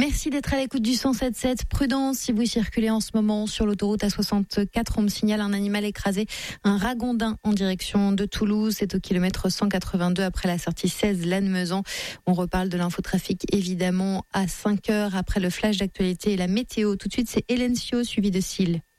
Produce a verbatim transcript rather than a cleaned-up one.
Merci d'être à l'écoute du cent sept sept. Prudence si vous circulez en ce moment sur l'autoroute A soixante-quatre. On me signale un animal écrasé, un ragondin en direction de Toulouse. C'est au kilomètre cent quatre-vingt-deux après la sortie seize Lannemezan. On reparle de l'infotrafic évidemment à cinq heures après le flash d'actualité et la météo. Tout de suite, c'est Hélène Sio suivi de Cille.